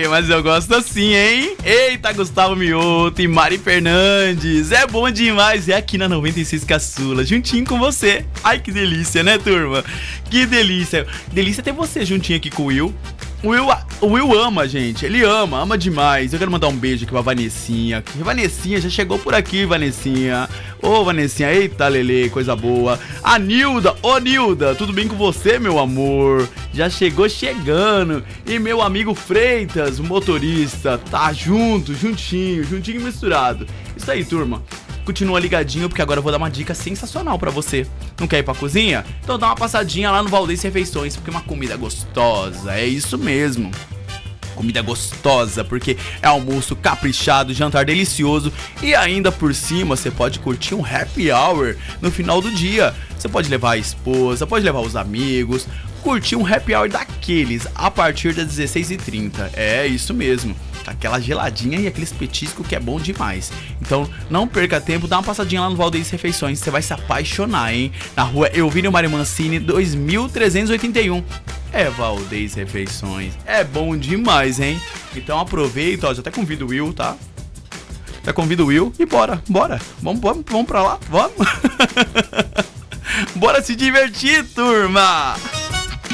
mas eu gosto assim, hein? Eita, Gustavo Mioto e Mari Fernandes. É bom demais, é aqui na 96 Caçula, juntinho com você. Ai, que delícia, né, turma? Que delícia. Delícia ter você juntinho aqui com o Will. O Will ama, gente. Ele ama demais. Eu quero mandar um beijo aqui pra Vanessinha. Vanessinha já chegou por aqui, Vanessinha. Ô, Vanessinha, eita, Lele, coisa boa. A Nilda, ô Nilda, tudo bem com você, meu amor? Já chegou chegando. E meu amigo Freitas, o motorista, tá juntinho e misturado. Isso aí, turma. Continua ligadinho, porque agora eu vou dar uma dica sensacional pra você. Não quer ir pra cozinha? Então dá uma passadinha lá no Valdez Refeições, porque é uma comida gostosa, é isso mesmo. Comida gostosa, porque é almoço caprichado, jantar delicioso e ainda por cima você pode curtir um happy hour no final do dia. Você pode levar a esposa, pode levar os amigos, curtir um happy hour daqueles a partir das 16h30. É isso mesmo. Aquela geladinha e aqueles petiscos que é bom demais. Então não perca tempo, dá uma passadinha lá no Valdez Refeições, você vai se apaixonar, hein? Na rua Elvínio Mário Mancini, 2381. É Valdez Refeições, é bom demais, hein? Então aproveita, ó, já até convido o Will, tá? Já convido o Will e bora. Vamos pra lá, vamos? Bora se divertir, turma!